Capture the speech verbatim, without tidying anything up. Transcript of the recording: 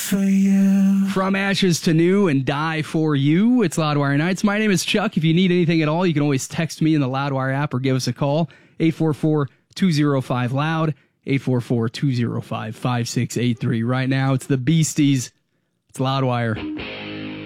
for you. From ashes to new and die for you. It's Loudwire Nights. My name is Chuck. If you need anything at all, you can always text me in the Loudwire app or give us a call. eight four four, two oh five, loud. eight four four, two oh five, five six eight three. Right now, it's the Beasties. It's Loudwire.